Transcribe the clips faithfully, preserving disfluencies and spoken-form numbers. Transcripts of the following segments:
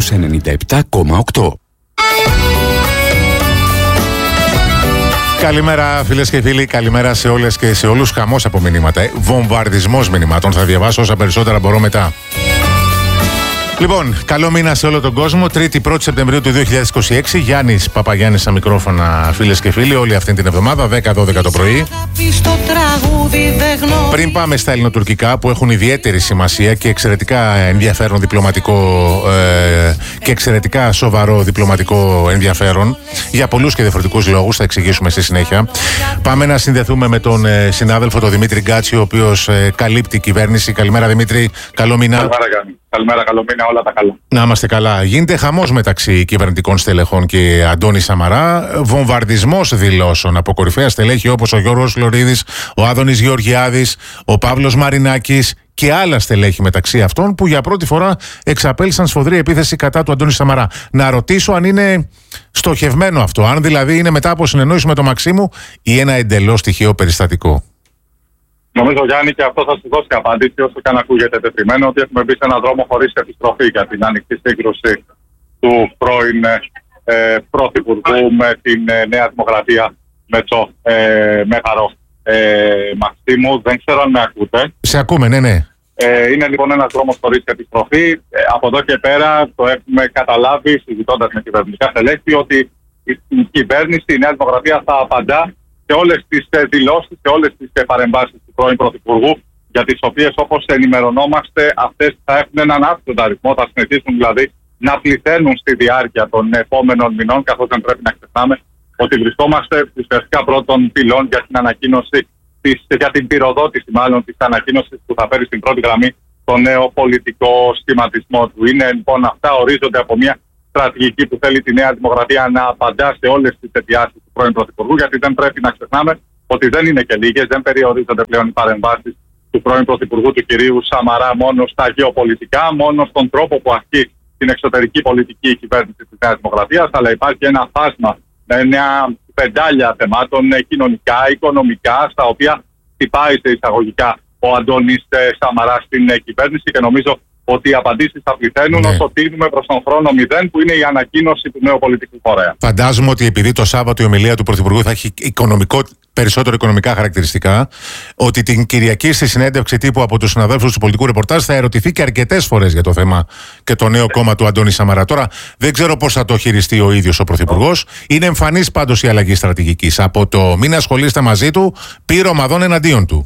στους ενενήντα επτά κόμμα οκτώ. Καλημέρα φίλες και φίλοι, καλημέρα σε όλες και σε όλους. Χαμός από μηνύματα, ε. βομβαρδισμός μηνυμάτων. Θα διαβάσω όσα περισσότερα μπορώ μετά. Λοιπόν, καλό μήνα σε όλο τον κόσμο. Τρίτη πρώτη Σεπτεμβρίου του δύο χιλιάδες είκοσι έξι. Γιάννης Παπαγιάννης στα μικρόφωνα, φίλες και φίλοι, όλη αυτή την εβδομάδα, δέκα δώδεκα το πρωί. Πριν πάμε στα ελληνοτουρκικά που έχουν ιδιαίτερη σημασία και εξαιρετικά ενδιαφέρον διπλωματικό ε, και εξαιρετικά σοβαρό διπλωματικό ενδιαφέρον για πολλούς και διαφορετικούς λόγους, θα εξηγήσουμε στη συνέχεια. Πάμε να συνδεθούμε με τον ε, συνάδελφο τον Δημήτρη Γκάτσι, ο οποίος ε, καλύπτει κυβέρνηση. Καλημέρα Δημήτρη, καλό μήνα. Καλημέρα, Καλημέρα, καλό μήνα, όλα τα καλά. Να είμαστε καλά. Γίνεται χαμός μεταξύ κυβερνητικών στελεχών και Αντώνη Σαμαρά. Βομβαρδισμός δηλώσεων από κορυφαία στελέχη όπως ο Γιώργος Λωρίδης, ο Άδωνης Γεωργιάδης, ο Παύλος Μαρινάκης και άλλα στελέχη μεταξύ αυτών που για πρώτη φορά εξαπέλυσαν σφοδρή επίθεση κατά του Αντώνη Σαμαρά. Να ρωτήσω αν είναι στοχευμένο αυτό, αν δηλαδή είναι μετά από συνεννόηση με τον Μαξίμου ή ένα εντελώς τυχαίο περιστατικό. Νομίζω, Γιάννη, και αυτό θα σου δώσει απάντηση, όσο και αν ακούγεται τεθειμένο, ότι έχουμε μπει σε έναν δρόμο χωρίς επιστροφή για την ανοιχτή σύγκρουση του πρώην ε, πρωθυπουργού με την ε, Νέα Δημοκρατία, με το ε, Μέγαρο ε, Μαξίμου. Δεν ξέρω αν με ακούτε. Σε ακούμε, ναι, ναι. Ε, είναι λοιπόν ένας δρόμος χωρίς επιστροφή. Ε, από εδώ και πέρα το έχουμε καταλάβει, συζητώντας με κυβερνητικά στελέχη, ότι η, η κυβέρνηση, η Νέα Δημοκρατία θα απαντά σε όλες τις ε, δηλώσεις, σε όλες τις ε, παρεμβάσεις του πρώην Πρωθυπουργού, για τις οποίες, όπως ενημερωνόμαστε, αυτές θα έχουν έναν άπτοντα αριθμό, θα συνεχίσουν δηλαδή να πληθαίνουν στη διάρκεια των επόμενων μηνών, καθώς δεν πρέπει να ξεχνάμε ότι βρισκόμαστε ουσιαστικά πρώτων πυλών για την ανακοίνωση, της, για την πυροδότηση μάλλον της ανακοίνωσης που θα φέρει στην πρώτη γραμμή το νέο πολιτικό σχηματισμό του. Είναι λοιπόν αυτά, ορίζονται από μια στρατηγική που θέλει τη Νέα Δημοκρατία να απαντά σε όλες τις αιτιάσεις του πρώην Πρωθυπουργού, γιατί δεν πρέπει να ξεχνάμε ότι δεν είναι και λίγες, δεν περιορίζονται πλέον οι παρεμβάσεις του πρώην Πρωθυπουργού του κυρίου Σαμαρά μόνο στα γεωπολιτικά, μόνο στον τρόπο που ασκεί την εξωτερική πολιτική κυβέρνηση της Νέας Δημοκρατίας, αλλά υπάρχει ένα φάσμα, μια πεντάλια θεμάτων κοινωνικά, οικονομικά, στα οποία χτυπάει σε εισαγωγικά ο Αντώνης Σαμαρά στην κυβέρνηση και νομίζω ότι οι απαντήσεις θα πληθαίνουν, ναι, όσο τίνουμε προς τον χρόνο μηδέν, που είναι η ανακοίνωση του νέου πολιτικού φορέα. Φαντάζομαι ότι επειδή το Σάββατο η ομιλία του Πρωθυπουργού θα έχει οικονομικό, περισσότερο οικονομικά χαρακτηριστικά, ότι την Κυριακή στη συνέντευξη τύπου από τους συναδέλφους του πολιτικού ρεπορτάζ θα ερωτηθεί και αρκετές φορές για το θέμα και το νέο κόμμα του Αντώνη Σαμαρά. Τώρα δεν ξέρω πώς θα το χειριστεί ο ίδιος ο Πρωθυπουργός. Είναι εμφανής πάντως η αλλαγή στρατηγικής. Από το μην ασχολείστε μαζί του, πήρε ομαδών εναντίον του.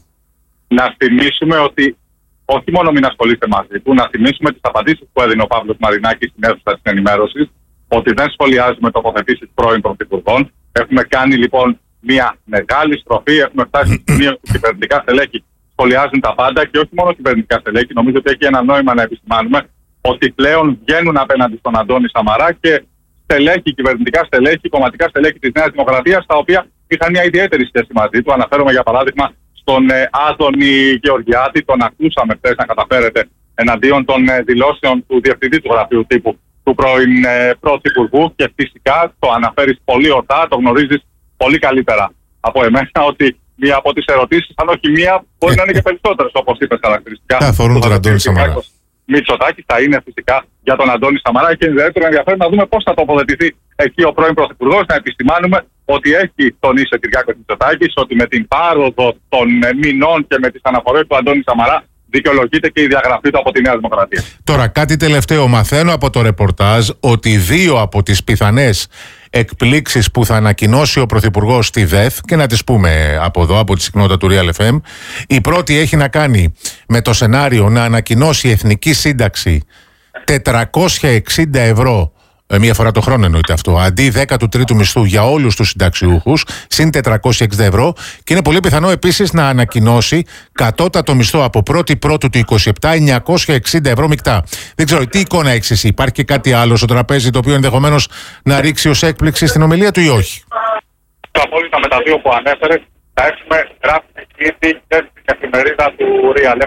Να θυμίσουμε ότι όχι μόνο μην ασχολείστε μαζί του, να θυμίσουμε τις απαντήσεις που έδινε ο Παύλος Μαρινάκης στην αίθουσα της ενημέρωσης, ότι δεν σχολιάζουμε τοποθετήσεις πρώην πρωθυπουργών. Έχουμε κάνει λοιπόν μια μεγάλη στροφή, έχουμε φτάσει στο σημείο που κυβερνητικά στελέχη σχολιάζουν τα πάντα και όχι μόνο κυβερνητικά στελέχη. Νομίζω ότι έχει ένα νόημα να επισημάνουμε ότι πλέον βγαίνουν απέναντι στον Αντώνη Σαμαρά και στελέχη, κυβερνητικά στελέχη, κομματικά στελέχη της Νέας Δημοκρατίας, τα οποία είχαν μια ιδιαίτερη σχέση μαζί του. Αναφέρομαι για παράδειγμα τον ε, Άδωνη Γεωργιάδη, τον ακούσαμε χθες να καταφέρετε εναντίον των ε, δηλώσεων του Διευθυντή του Γραφείου Τύπου του πρώην ε, Πρωθυπουργού και φυσικά το αναφέρεις πολύ ορθά, το γνωρίζεις πολύ καλύτερα από εμένα ότι μία από τις ερωτήσεις, αν όχι μία, μπορεί να είναι και περισσότερες, όπως είπες χαρακτηριστικά. Θα αφορούν τον Αντώνη Σαμαρά. Μητσοτάκη θα είναι φυσικά για τον Αντώνη Σαμαρά και ιδιαίτερο ενδιαφέρον να δούμε πώς θα τοποθετηθεί εκεί ο πρώην Πρωθυπουργός. Να επισημάνουμε ότι έχει τονίσει ο Κυριάκος Μητσοτάκης ότι με την πάροδο των μηνών και με τις αναφορές του Αντώνη Σαμαρά δικαιολογείται και η διαγραφή του από τη Νέα Δημοκρατία. Τώρα, κάτι τελευταίο. Μαθαίνω από το ρεπορτάζ ότι δύο από τις πιθανές εκπλήξεις που θα ανακοινώσει ο Πρωθυπουργός στη ΔΕΘ, και να τις πούμε από εδώ, από τη συχνότητα του Real εφ εμ, η πρώτη έχει να κάνει με το σενάριο να ανακοινώσει εθνική σύνταξη τετρακόσια εξήντα ευρώ μία φορά το χρόνο, εννοείται αυτό, αντί δέκατου τρίτου μισθού για όλους τους συνταξιούχους, συν τετρακόσια εξήντα ευρώ, και είναι πολύ πιθανό επίσης να ανακοινώσει κατώτατο μισθό από πρώτη πρώτου του είκοσι επτά εννιακόσια εξήντα ευρώ μεικτά. Δεν ξέρω τι εικόνα έχεις εσύ, υπάρχει και κάτι άλλο στο τραπέζι το οποίο ενδεχομένως να ρίξει ως έκπληξη στην ομιλία του ή όχι? Απόλυτα με τα δύο που ανέφερες, θα έχουμε γράψει ήδη και στην εφημερίδα του Real.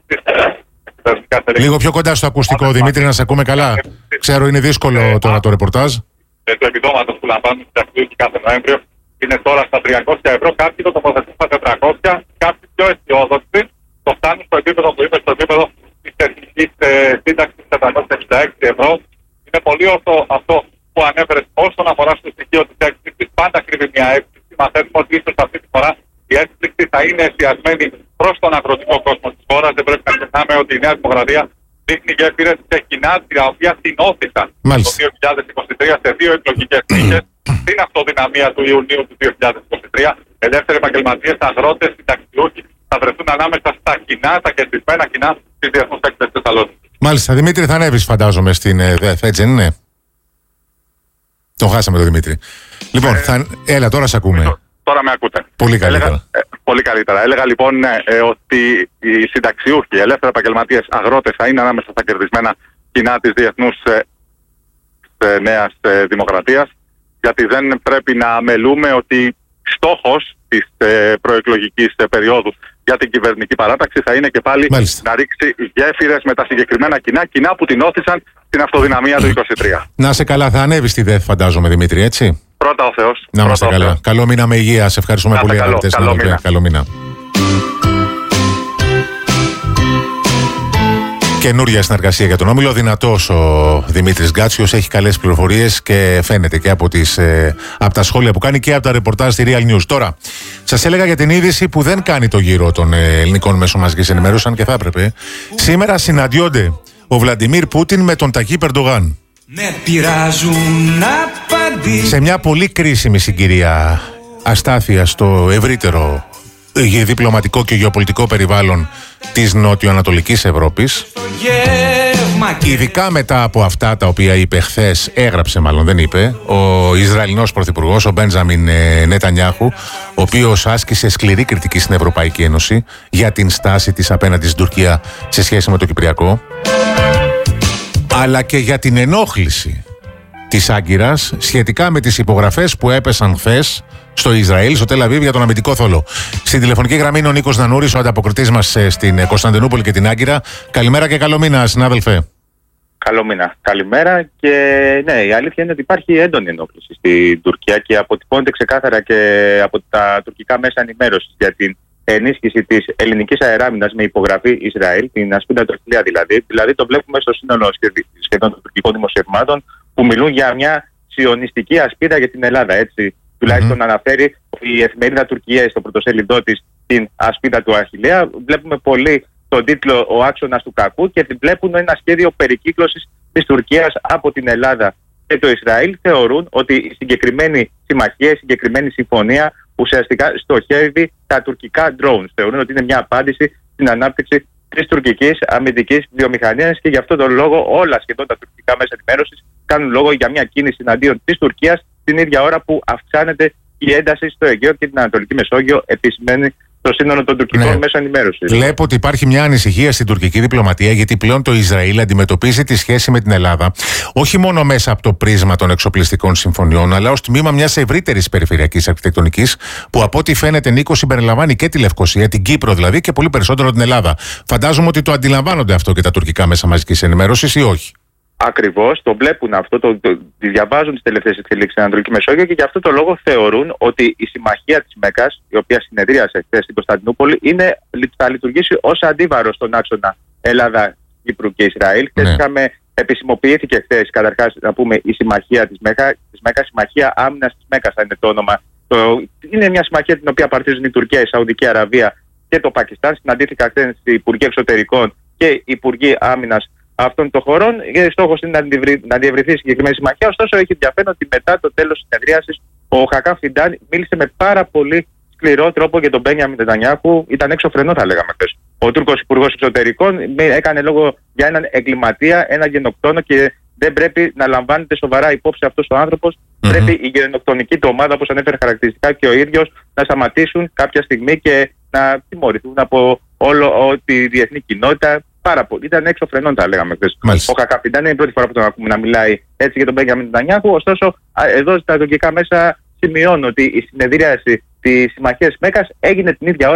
Λίγο πιο κοντά στο ακουστικό, Δημήτρη, να σε ακούμε καλά. Ξέρω είναι δύσκολο τώρα το ρεπορτάζ. Το επιδόματος που λαμβάνουν συνταξιούχοι κάθε Νοέμβριο είναι τώρα στα τριακόσια ευρώ. Κάποιοι το τοποθετούν στα τετρακόσια, κάποιοι πιο αισιόδοξοι το φτάνουν στο επίπεδο που είπε, στο επίπεδο της εθνικής σύνταξης τετρακόσια εξήντα έξι ευρώ. Είναι πολύ ορθό αυτό που ανέφερες όσον αφορά στο στοιχείο της έκπληξης. Πάντα κρύβει μια έκπληξη. Μαθαίνουμε ότι ίσως αυτή τη φορά η έκπληξη θα είναι εστιασμένη προς τον αγροτικό κόσμο της χώρας. Δεν πρέπει να ξεχνάμε ότι η Νέα Δημοκρατία δείχνει γέφυρες σε κοινά τα οποία συνώθησαν το δύο χιλιάδες είκοσι τρία σε δύο εκλογικές νίκες. Στην αυτοδυναμία του Ιουνίου του δύο χιλιάδες είκοσι τρία, ελεύθεροι επαγγελματίες, αγρότες, συνταξιούχοι θα βρεθούν ανάμεσα στα κοινά, τα κερδισμένα κοινά της Διεθνούς Έκθεσης Θεσσαλονίκης. Μάλιστα. Δημήτρη, θα ανέβεις, φαντάζομαι, στην ΔΕΘ, έτσι δεν είναι? Τον χάσαμε τον Δημήτρη. Λοιπόν, ε, θα... έλα, τώρα σε ακούμε. Τώρα με ακούτε. Πολύ καλύτερα. Έλεγα, ε, πολύ καλύτερα. Έλεγα λοιπόν ναι, ε, ότι οι συνταξιούχοι, οι ελεύθεροι επαγγελματίες, αγρότες θα είναι ανάμεσα στα κερδισμένα κοινά της Διεθνούς ε, ε, Νέας ε, Δημοκρατίας. Γιατί δεν πρέπει να αμελούμε ότι στόχος της ε, προεκλογικής ε, περίοδου για την κυβερνητική παράταξη θα είναι και πάλι Μάλιστα. να ρίξει γέφυρες με τα συγκεκριμένα κοινά, κοινά που την όθησαν στην αυτοδυναμία του είκοσι τρία. Να σε καλά, θα ανέβει στη ΔΕΘ, φαντάζομαι, Δημήτρη, έτσι. Πρώτα ο Θεός. Να είμαστε καλά. Θεός. Καλό μήνα με υγεία. Σε ευχαριστούμε να πολύ, καλό, αγαπητές καλό, μήνα. καλό μήνα. Καινούρια συνεργασία για τον Όμιλο. Δυνατός ο Δημήτρης Γκάτσιος, έχει καλές πληροφορίες και φαίνεται και από, τις, ε, από τα σχόλια που κάνει και από τα ρεπορτάζ στη Real News. Τώρα, σας έλεγα για την είδηση που δεν κάνει το γύρο των ε, ελληνικών μέσων μαζικής ενημέρωσης, αν και θα έπρεπε. Σήμερα συναντιόνται ο Βλαντιμίρ Πούτιν με τον Ταγίπ Ερντογάν. Με πειράζουν απαντήσεις. Σε μια πολύ κρίσιμη συγκυρία αστάθεια στο ευρύτερο διπλωματικό και γεωπολιτικό περιβάλλον της νότιο-ανατολικής Ευρώπης, ειδικά μετά από αυτά τα οποία είπε χθες, έγραψε μάλλον, δεν είπε, ο Ισραηλινός Πρωθυπουργός, ο Μπέντζαμιν Νετανιάχου, ο οποίος άσκησε σκληρή κριτική στην Ευρωπαϊκή Ένωση για την στάση της απέναντι στην Τουρκία σε σχέση με το Κυπριακό, αλλά και για την ενόχληση της Άγκυρας σχετικά με τις υπογραφές που έπεσαν χθες στο Ισραήλ, στο Τελ Αβίβ, για τον αμυντικό θόλο. Στην τηλεφωνική γραμμή είναι ο Νίκος Νανούρης, ο ανταποκριτής μας στην Κωνσταντινούπολη και την Άγκυρα. Καλημέρα και καλό μήνα, συνάδελφε. Καλό μήνα. Καλημέρα. Και ναι, η αλήθεια είναι ότι υπάρχει έντονη ενόχληση στην Τουρκία και αποτυπώνεται ξεκάθαρα και από τα τουρκικά μέσα ενημέρωσης για την ενίσχυση της ελληνικής αεράμινας με υπογραφή Ισραήλ, την ασπίδα του Αχιλλέα δηλαδή. Δηλαδή το βλέπουμε στο σύνολο σχεδόν των τουρκικών δημοσιευμάτων που μιλούν για μια σιωνιστική ασπίδα για την Ελλάδα. Έτσι, τουλάχιστον mm-hmm. αναφέρει η εφημερίδα Τουρκία στο πρωτοσέλιδό της την ασπίδα του Αχιλλέα. Βλέπουμε πολύ τον τίτλο «Ο άξονας του κακού» και βλέπουν ένα σχέδιο περικύκλωσης της Τουρκίας από την Ελλάδα και το Ισραήλ. Θεωρούν ότι η συγκεκριμένη συμμαχία, η συγκεκριμένη συμφωνία ουσιαστικά στοχεύει τα τουρκικά drones. Θεωρούν ότι είναι μια απάντηση στην ανάπτυξη της τουρκικής αμυντικής βιομηχανίας και γι' αυτόν τον λόγο όλα σχεδόν τα τουρκικά μέσα ενημέρωσης κάνουν λόγο για μια κίνηση εναντίον της Τουρκίας την ίδια ώρα που αυξάνεται η ένταση στο Αιγαίο και την Ανατολική Μεσόγειο, επισημαίνει το σύνολο των τουρκικών ναι. μέσων ενημέρωσης. Βλέπω ότι υπάρχει μια ανησυχία στην τουρκική διπλωματία, γιατί πλέον το Ισραήλ αντιμετωπίζει τη σχέση με την Ελλάδα όχι μόνο μέσα από το πρίσμα των εξοπλιστικών συμφωνιών, αλλά ως τμήμα μιας ευρύτερης περιφερειακής αρχιτεκτονικής, που από ό,τι φαίνεται, Νίκο, συμπεριλαμβάνει και τη Λευκοσία, την Κύπρο δηλαδή, και πολύ περισσότερο την Ελλάδα. Φαντάζομαι ότι το αντιλαμβάνονται αυτό και τα τουρκικά μέσα μαζικής ενημέρωσης, ή όχι? Ακριβώς, το βλέπουν αυτό, το, το, το διαβάζουν τις τελευταίες εξελίξεις στην Ανατολική Μεσόγειο και γι' αυτό το λόγο θεωρούν ότι η συμμαχία της Μέκκας, η οποία συνεδρίασε χθες στην Κωνσταντινούπολη, είναι, θα λειτουργήσει ως αντίβαρο στον άξονα Ελλάδα, Κύπρου και Ισραήλ. Ναι. Και είχαμε, επισημοποιήθηκε χθες, καταρχάς, να πούμε, η συμμαχία της Μέκκας, της Μέκκας, συμμαχία άμυνας της Μέκκας θα είναι το όνομα. Το, είναι μια συμμαχία την οποία παρτίζουν η Τουρκία, η Σαουδική Αραβία και το Πακιστάν. Συναντήθηκα χθες οι Υπουργοί Εξωτερικών και οι Υπουργοί Άμυνας αυτών των χωρών. Στόχος είναι να, διευρυ... να διευρυθεί η συγκεκριμένη συμμαχία. Ωστόσο, έχει ενδιαφέρον ότι μετά το τέλος της συνεδρίασης ο Χακάν Φιντάν μίλησε με πάρα πολύ σκληρό τρόπο για τον Μπένιαμιν Νετανιάχου. Ήταν έξω φρενό, θα λέγαμε χθες. Ο Τούρκος Υπουργός Εξωτερικών έκανε λόγο για έναν εγκληματία, έναν γενοκτόνο και δεν πρέπει να λαμβάνεται σοβαρά υπόψη αυτός ο άνθρωπος. Mm-hmm. Πρέπει η γενοκτονική του ομάδα, όπως ανέφερε χαρακτηριστικά και ο ίδιος, να σταματήσουν κάποια στιγμή και να τιμωρηθούν από όλο τη διεθνή κοινότητα. Πάρα πολύ. Ήταν έξω φρενών, τα λέγαμε χθες. Ο Χακαπιντάν είναι η πρώτη φορά που τον ακούμε να μιλάει έτσι για τον Μπένιαμιν Νετανιάχου. Ωστόσο, εδώ στα τουρκικά μέσα σημειώνω ότι η συνεδρίαση της συμμαχίας Μέκκας έγινε την ίδια ώρα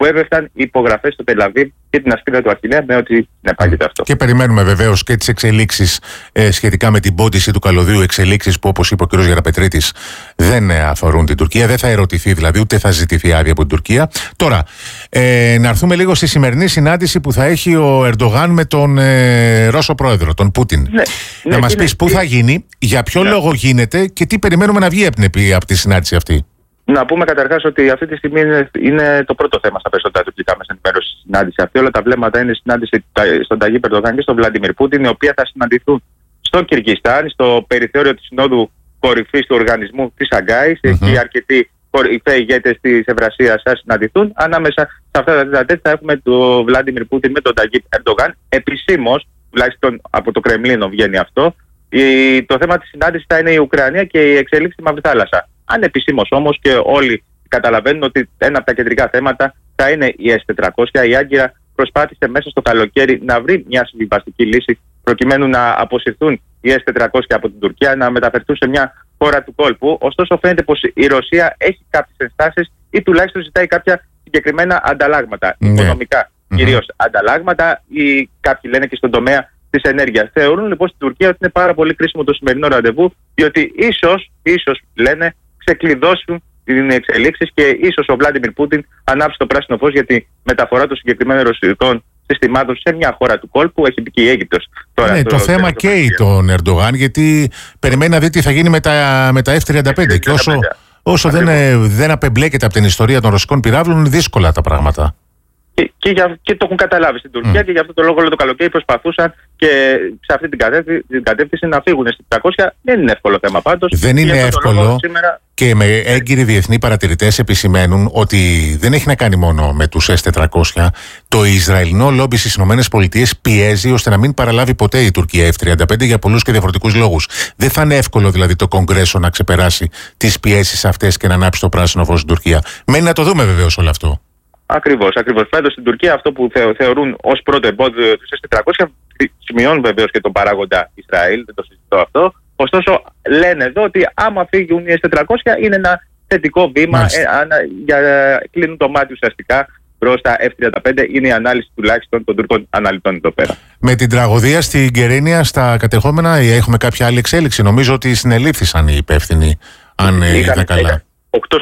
που έπεφταν οι υπογραφές στο Τελαβίβ και την ασπίδα του Αχιλλέα με ό,τι συνεπάγεται αυτό. Και περιμένουμε βεβαίως και τις εξελίξεις ε, σχετικά με την πόντιση του καλωδίου. Εξελίξεις που, όπως είπε ο κ. Γεραπετρίτης, δεν ε, αφορούν την Τουρκία. Δεν θα ερωτηθεί δηλαδή, ούτε θα ζητηθεί άδεια από την Τουρκία. Τώρα, ε, να έρθουμε λίγο στη σημερινή συνάντηση που θα έχει ο Ερντογάν με τον ε, Ρώσο πρόεδρο, τον Πούτιν. Ναι, να ναι, μας πεις πού θα γίνει, για ποιο ναι. λόγο γίνεται και τι περιμένουμε να βγει από τη συνάντηση αυτή. Να πούμε καταρχάς ότι αυτή τη στιγμή είναι, είναι το πρώτο θέμα στα περισσότερα τουρκικά μέσα ενημέρωση στη συνάντηση αυτή. Όλα τα βλέμματα είναι συνάντηση στον Ταγίπ Ερντογάν και στον Βλαντιμίρ Πούτιν, οι οποίοι θα συναντηθούν στο Κυργιστάν, στο περιθώριο της Συνόδου Κορυφής του Οργανισμού της Σαγκάης. Mm-hmm. Εκεί αρκετοί κορυφαίοι ηγέτες της Ευρασίας θα συναντηθούν. Ανάμεσα σε αυτά τα τέτοια θα έχουμε τον Βλαντιμίρ Πούτιν με τον Ταγίπ Ερντογάν. Επισήμως, τουλάχιστον από το Κρεμλίνο βγαίνει αυτό. Η, το θέμα της συνάντησης θα είναι η Ουκρανία και η εξέλιξη στη Μαύρη Θάλασσα. Ανεπισήμως όμως και όλοι καταλαβαίνουν ότι ένα από τα κεντρικά θέματα θα είναι η ες τετρακόσια. Η Άγκυρα προσπάθησε μέσα στο καλοκαίρι να βρει μια συμβιβαστική λύση προκειμένου να αποσυρθούν οι ες τετρακόσια από την Τουρκία, να μεταφερθούν σε μια χώρα του κόλπου. Ωστόσο φαίνεται πως η Ρωσία έχει κάποιες ενστάσεις ή τουλάχιστον ζητάει κάποια συγκεκριμένα ανταλλάγματα, mm. οικονομικά mm-hmm. κυρίως ανταλλάγματα, ή κάποιοι λένε και στον τομέα της ενέργειας. Θεωρούν λοιπόν στην Τουρκία ότι είναι πάρα πολύ κρίσιμο το σημερινό ραντεβού, διότι ίσως, ίσως λένε, ξεκλειδώσουν την εξελίξεις και ίσως ο Βλάντιμιρ Πούτιν ανάψει το πράσινο φως για τη μεταφορά των συγκεκριμένων ρωσικών συστημάτων σε μια χώρα του κόλπου. Έχει μπει και η Αίγυπτος τώρα. Ναι, το, το θέμα καίει τον Ερντογάν, γιατί περιμένει να δει τι θα γίνει με τα, με τα εφ τριάντα πέντε. Και όσο, όσο δεν, δεν απεμπλέκεται από την ιστορία των ρωσικών πυράβλων, είναι δύσκολα τα πράγματα. Και, και, για, και το έχουν καταλάβει στην Τουρκία mm. και γι' αυτό το λόγο όλο το καλοκαίρι προσπαθούσαν και σε αυτή την κατεύθυνση, την κατεύθυνση να φύγουν στην τριακόσια. Δεν είναι εύκολο θέμα πάντως. Δεν είναι εύκολο σήμερα... και με έγκυροι διεθνεί παρατηρητές επισημαίνουν ότι δεν έχει να κάνει μόνο με τους ες τετρακόσια. Το Ισραηλινό λόμπι στις ΗΠΑ πιέζει ώστε να μην παραλάβει ποτέ η Τουρκία εφ τριάντα πέντε για πολλούς και διαφορετικούς λόγους. Δεν θα είναι εύκολο δηλαδή το Κογκρέσο να ξεπεράσει τις πιέσεις αυτές και να ανάψει το πράσινο φως στην Τουρκία. Μένει να το δούμε βεβαίως όλο αυτό. Ακριβώς, ακριβώς. Φέτος στην Τουρκία αυτό που θε, θεωρούν ως πρώτο εμπόδιο τους ες τετρακόσια σημειώνουν βεβαίως και τον παράγοντα Ισραήλ, δεν το συζητώ αυτό. Ωστόσο λένε εδώ ότι άμα φύγουν οι ες τετρακόσια είναι ένα θετικό βήμα, ε, ανα, για, κλείνουν το μάτι ουσιαστικά προς τα εφ τριάντα πέντε. Είναι η ανάλυση τουλάχιστον των Τούρκων αναλυτών εδώ πέρα. Με την τραγωδία στην Κερίνια, στα κατεχόμενα, έχουμε κάποια άλλη εξέλιξη? Νομίζω ότι συνελήφθησαν οι υπεύθυνοι, αν είδα καλά. οκτώ